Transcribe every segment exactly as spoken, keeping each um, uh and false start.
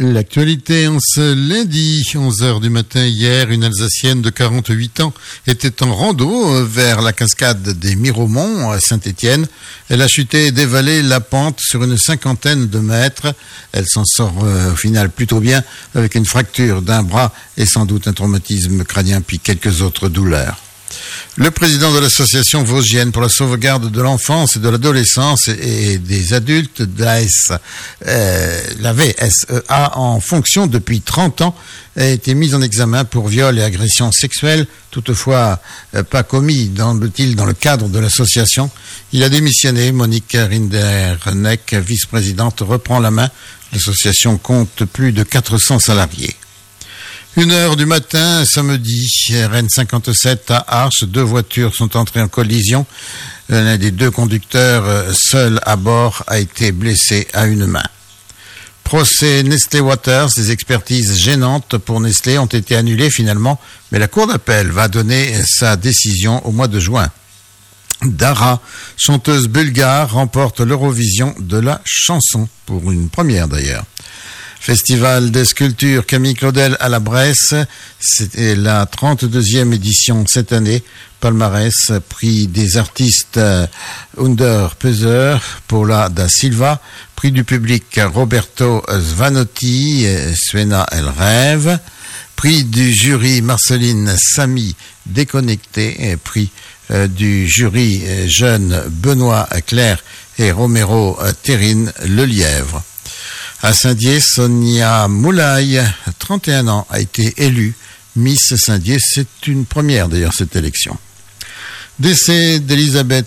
L'actualité en ce lundi, onze heures du matin hier, une Alsacienne de quarante-huit ans était en rando vers la cascade des Miromont à Saint-Étienne. Elle a chuté et dévalé la pente sur une cinquantaine de mètres. Elle s'en sort euh, au final plutôt bien avec une fracture d'un bras et sans doute un traumatisme crânien puis quelques autres douleurs. Le président de l'association vosgienne pour la sauvegarde de l'enfance et de l'adolescence et des adultes de la, S, euh, la V S E A en fonction depuis trente ans a été mis en examen pour viol et agression sexuelle, toutefois euh, pas commis dans le, dans le cadre de l'association. Il a démissionné. Monique Rinderneck, vice-présidente, reprend la main. L'association compte plus de quatre cents salariés. Une heure du matin, samedi, R N cinquante-sept à Arches, deux voitures sont entrées en collision. L'un des deux conducteurs, seul à bord, a été blessé à une main. Procès Nestlé Waters, des expertises gênantes pour Nestlé ont été annulées finalement, mais la Cour d'appel va donner sa décision au mois de juin. Dara, chanteuse bulgare, remporte l'Eurovision de la chanson, pour une première d'ailleurs. Festival des sculptures Camille Claudel à la Bresse, c'était la trente-deuxième édition cette année. Palmarès, prix des artistes Under Peser, Paula da Silva, prix du public Roberto Svanotti, Suena El Rêve, prix du jury Marceline Samy, Déconnecté, prix du jury jeune Benoît Claire et Romero Terrine Le Lièvre. À Saint-Dié, Sonia Moulay, trente et un ans, a été élue Miss Saint-Dié. C'est une première d'ailleurs cette élection. Décès d'Elisabeth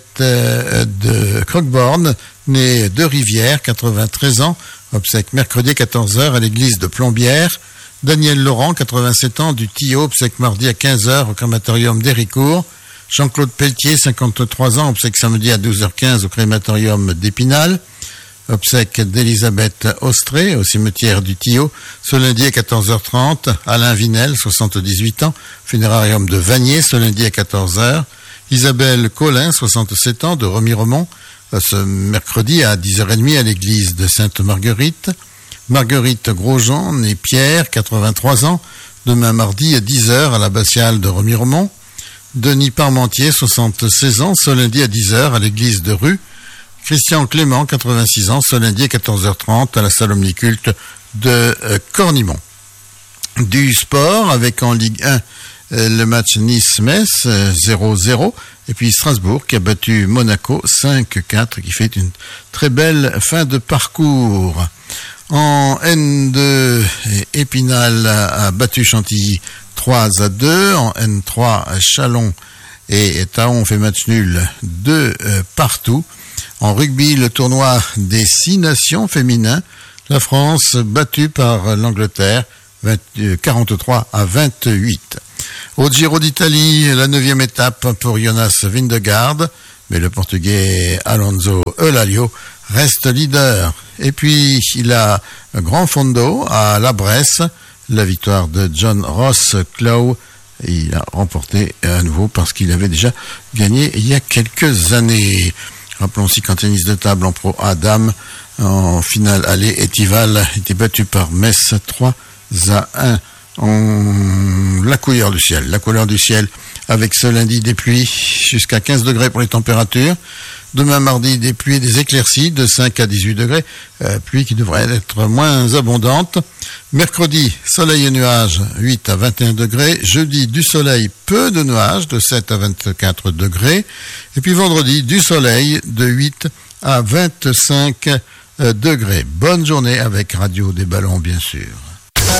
de Croqueborne, née de Rivière, quatre-vingt-treize ans, obsèque mercredi à quatorze heures à l'église de Plombières. Daniel Laurent, quatre-vingt-sept ans, du Tillot, obsèque mardi à quinze heures au crématorium d'Héricourt. Jean-Claude Pelletier, cinquante-trois ans, obsèque samedi à douze heures quinze au crématorium d'Épinal. Obsèque d'Elisabeth Austré au cimetière du Tillot, ce lundi à quatorze heures trente. Alain Vinel, soixante-dix-huit ans, funérarium de Vanier, ce lundi à quatorze heures. Isabelle Collin, soixante-sept ans, de Remiremont, ce mercredi à dix heures trente à l'église de Sainte-Marguerite. Marguerite Grosjean, née Pierre, quatre-vingt-trois ans, demain mardi à dix heures à l'abbatiale de Remiremont. Denis Parmentier, soixante-seize ans, ce lundi à dix heures à l'église de Rue. Christian Clément, quatre-vingt-six ans, ce lundi à quatorze heures trente à la salle omniculte de Cornimont. Du sport avec en Ligue un le match Nice-Metz zéro zéro et puis Strasbourg qui a battu Monaco cinq quatre qui fait une très belle fin de parcours. En N deux, Épinal a battu Chantilly trois à deux. En N trois, Chalon et Taon fait match nul deux partout. En rugby, le tournoi des six nations féminins, la France battue par l'Angleterre quarante-trois à vingt-huit. Au Giro d'Italie, la neuvième étape pour Jonas Vingegaard, mais le Portugais Alonso Eulalio reste leader. Et puis, il a un grand fondo à la Bresse, la victoire de John Ross Clough. Il a remporté à nouveau parce qu'il avait déjà gagné il y a quelques années. Rappelons aussi qu'en tennis de table en pro Adam, en finale aller, Etival était battu par Metz trois à un. En... La couleur du ciel, la couleur du ciel avec ce lundi des pluies jusqu'à quinze degrés pour les températures. Demain mardi, des pluies et des éclaircies de cinq à dix-huit degrés, euh, pluie qui devrait être moins abondante. Mercredi, soleil et nuages, huit à vingt et un degrés. Jeudi, du soleil, peu de nuages, de sept à vingt-quatre degrés. Et puis vendredi, du soleil, de huit à vingt-cinq degrés. Bonne journée avec Radio des Ballons, bien sûr.